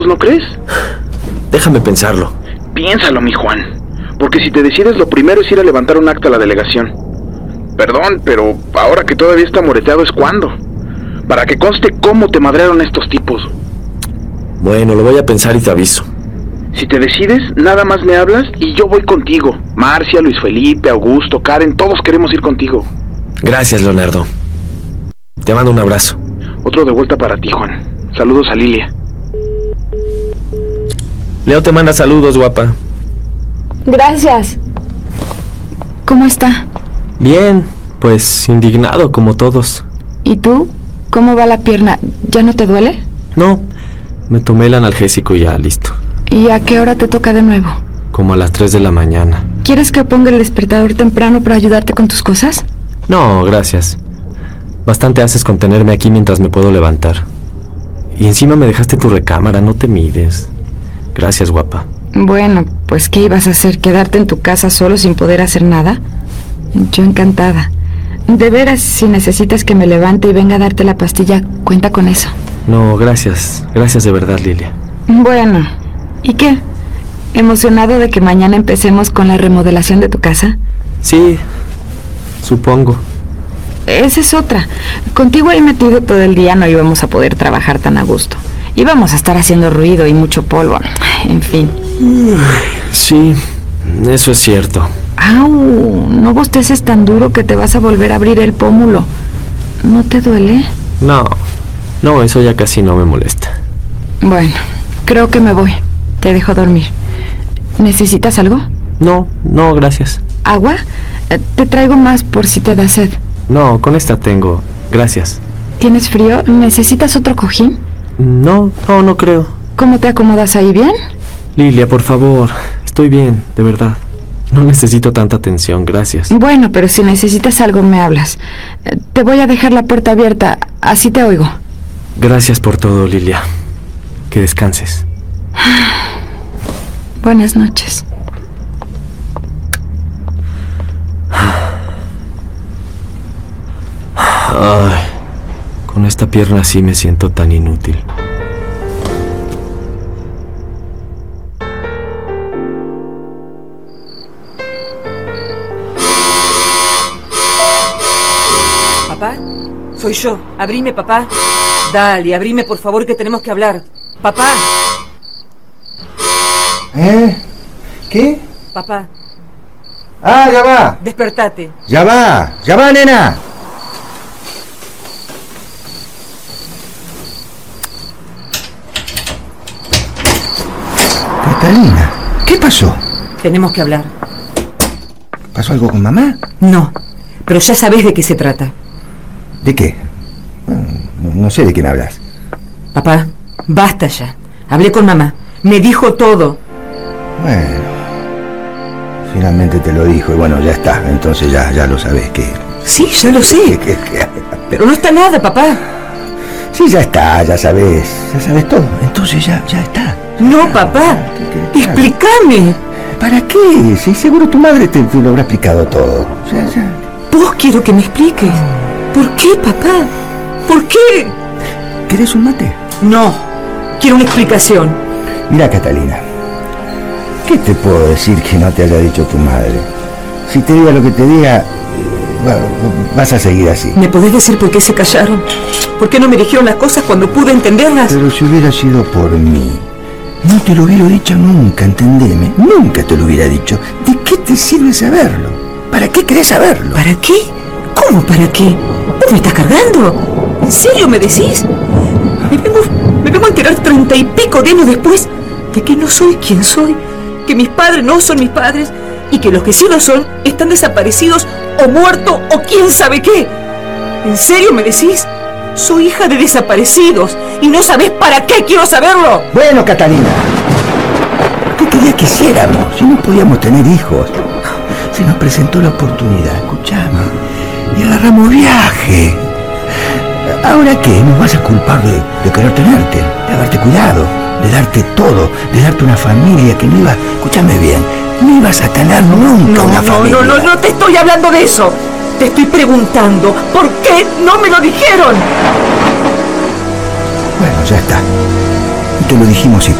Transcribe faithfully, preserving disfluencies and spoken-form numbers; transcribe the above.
¿No crees? Déjame pensarlo. Piénsalo, mi Juan. Porque si te decides, lo primero es ir a levantar un acta a la delegación. Perdón, pero ahora que todavía está moreteado es cuando. Para que conste cómo te madrearon estos tipos. Bueno, lo voy a pensar y te aviso. Si te decides, nada más me hablas y yo voy contigo. Marcia, Luis Felipe, Augusto, Karen, todos queremos ir contigo. Gracias, Leonardo. Te mando un abrazo. Otro de vuelta para ti, Juan. Saludos a Lilia. Leo te manda saludos, guapa. Gracias. ¿Cómo está? Bien, pues indignado como todos. ¿Y tú? ¿Cómo va la pierna? ¿Ya no te duele? No, me tomé el analgésico y ya, listo. ¿Y a qué hora te toca de nuevo? Como a las tres de la mañana. ¿Quieres que ponga el despertador temprano para ayudarte con tus cosas? No, gracias. Bastante haces con tenerme aquí mientras me puedo levantar. Y encima me dejaste tu recámara, no te mides. Gracias, guapa. Bueno, pues ¿qué ibas a hacer? ¿Quedarte en tu casa solo sin poder hacer nada? Yo encantada. De veras, si necesitas que me levante y venga a darte la pastilla, cuenta con eso. No, gracias. Gracias de verdad, Lilia. Bueno, ¿y qué? ¿Emocionado de que mañana empecemos con la remodelación de tu casa? Sí, supongo. Esa es otra. Contigo ahí metido todo el día no íbamos a poder trabajar tan a gusto. Íbamos a estar haciendo ruido y mucho polvo. En fin. Sí, eso es cierto. ¡Au! No bosteces tan duro que te vas a volver a abrir el pómulo. ¿No te duele? No, no, eso ya casi no me molesta. Bueno, creo que me voy. Te dejo dormir. ¿Necesitas algo? No, no, gracias. ¿Agua? Te traigo más por si te da sed. No, con esta tengo. Gracias. ¿Tienes frío? ¿Necesitas otro cojín? No, no, no creo. ¿Cómo te acomodas ahí? ¿Bien? Lilia, por favor. Estoy bien, de verdad. No necesito tanta atención, gracias. Bueno, pero si necesitas algo me hablas. Te voy a dejar la puerta abierta, así te oigo. Gracias por todo, Lilia. Que descanses. Buenas noches. Ay, con esta pierna así me siento tan inútil. ¿Papá? Soy yo. Abrime, papá. Dale, abrime, por favor, que tenemos que hablar. Papá. ¿Eh? ¿Qué? Papá, Ah, ya va. despertate. Ya va. Ya va, nena. Catalina, ¿qué pasó? Tenemos que hablar. ¿Pasó algo con mamá? No, pero ya sabés de qué se trata. ¿De qué? No, no sé de qué me hablas. Papá, basta ya. Hablé con mamá. Me dijo todo. Bueno, finalmente te lo dijo y bueno, ya está. Entonces ya, ya lo sabés que... Sí, ya lo sé. que- que- Pero no está nada, papá. Sí, ya está, ya sabés. Ya sabés todo. Entonces ya, ya está. No, papá. ¿Qué- qué- qué- Explícame. ¿Para qué? Si seguro tu madre te, te lo habrá explicado todo. Ya, ya. Vos quiero que me expliques. ¿Por qué, papá? ¿Por qué? ¿Querés un mate? No. Quiero una explicación. Mira, Catalina, ¿qué te puedo decir que no te haya dicho tu madre? Si te diga lo que te diga, eh, bueno, vas a seguir así. ¿Me podés decir por qué se callaron? ¿Por qué no me dijeron las cosas cuando pude entenderlas? Pero si hubiera sido por mí, no te lo hubiera dicho nunca, entendeme. Nunca te lo hubiera dicho. ¿De qué te sirve saberlo? ¿Para qué querés saberlo? ¿Para qué? ¿Cómo para qué? ¿Vos me estás cargando? ¿En serio me decís? Me vengo, me vengo a enterar treinta y pico de años después de que no soy quien soy, que mis padres no son mis padres y que los que sí lo son están desaparecidos o muertos o quién sabe qué. ¿En serio me decís? Soy hija de desaparecidos y no sabés para qué quiero saberlo. Bueno, Catalina, ¿qué querías que hiciéramos si no podíamos tener hijos? Se nos presentó la oportunidad, escuchame, y agarramos viaje. ¿Ahora qué? ¿Nos vas a culpar de, de querer tenerte, de haberte cuidado, de darte todo, de darte una familia que no iba, escúchame bien, no ibas a tener nunca No, una no, familia? no, no, no te estoy hablando de eso. Te estoy preguntando, ¿por qué no me lo dijeron? Bueno, ya está. ¿Y te lo dijimos y